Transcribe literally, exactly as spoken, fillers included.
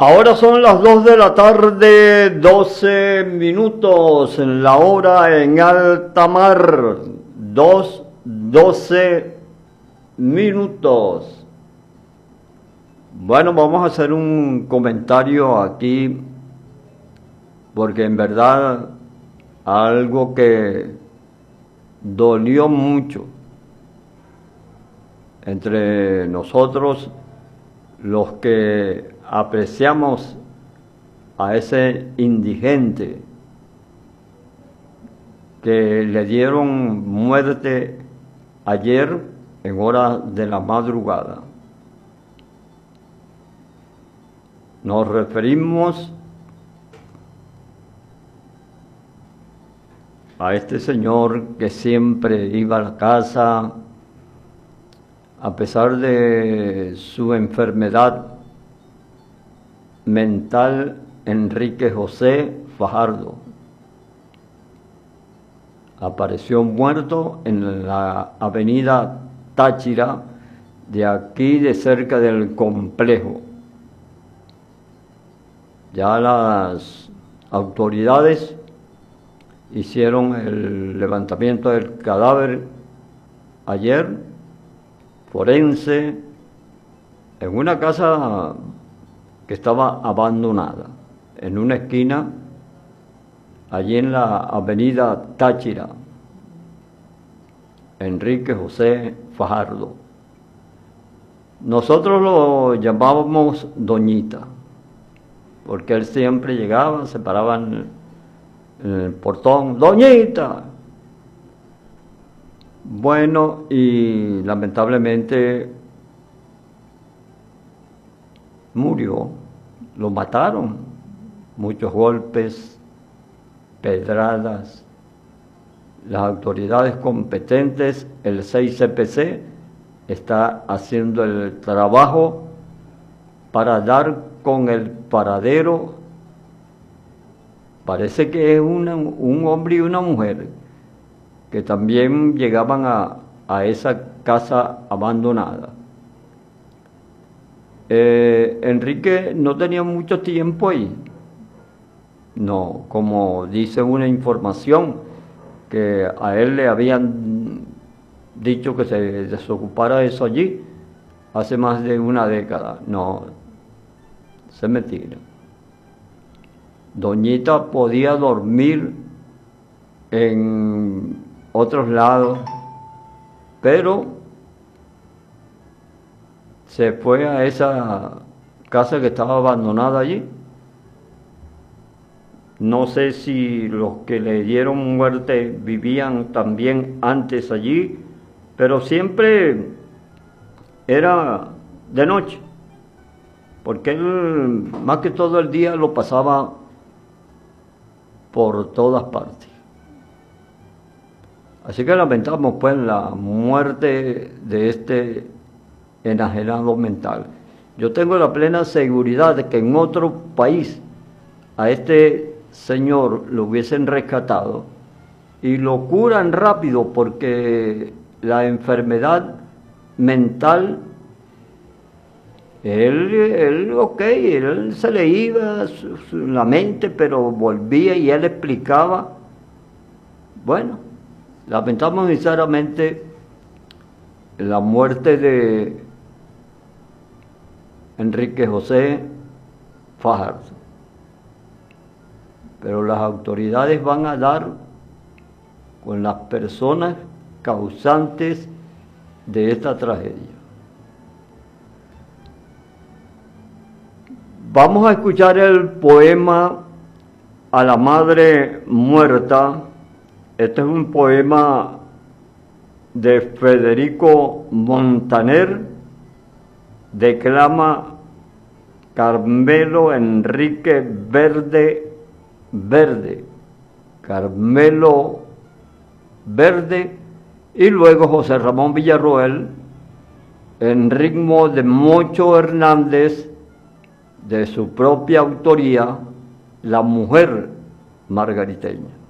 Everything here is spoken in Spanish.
Ahora son las dos de la tarde, doce minutos en la hora en alta mar, dos, doce minutos. Bueno, vamos a hacer un comentario aquí, porque en verdad algo que dolió mucho entre nosotros, los que apreciamos a ese indigente que le dieron muerte ayer en hora de la madrugada. Nos referimos a este señor que siempre iba a la casa, a pesar de su enfermedad mental, Enrique José Fajardo. Apareció muerto en la avenida Táchira, de aquí de cerca del complejo. Ya las autoridades hicieron el levantamiento del cadáver ayer, forense, en una casa que estaba abandonada, en una esquina, allí en la avenida Táchira. Enrique José Fajardo. Nosotros lo llamábamos Doñita, porque él siempre llegaba, se paraba en el portón, Doñita. Bueno, y lamentablemente murió, lo mataron, muchos golpes, pedradas. Las autoridades competentes, el seis C P C, está haciendo el trabajo para dar con el paradero. Parece que es una, un hombre y una mujer que también llegaban a, a esa casa abandonada. Eh, Enrique no tenía mucho tiempo ahí. No, como dice una información, que a él le habían dicho que se desocupara de eso allí hace más de una década. No, es mentira. Doñita podía dormir en otros lados, pero se fue a esa casa que estaba abandonada allí. No sé si los que le dieron muerte vivían también antes allí, pero siempre era de noche, porque él más que todo el día lo pasaba por todas partes. Así que lamentamos pues la muerte de este enajenado mental. Yo tengo la plena seguridad de que en otro país a este señor lo hubiesen rescatado y lo curan rápido, porque la enfermedad mental, él, él ok, él se le iba su, su, la mente, pero volvía y él explicaba. Bueno, lamentamos sinceramente la muerte de Enrique José Fajardo, pero las autoridades van a dar con las personas causantes de esta tragedia. Vamos a escuchar el poema A la Madre Muerta. Este es un poema de Federico Montaner, declama Carmelo Enrique Verde Verde, Carmelo Verde, y luego José Ramón Villarroel, en ritmo de Mocho Hernández, de su propia autoría, La Mujer Margariteña.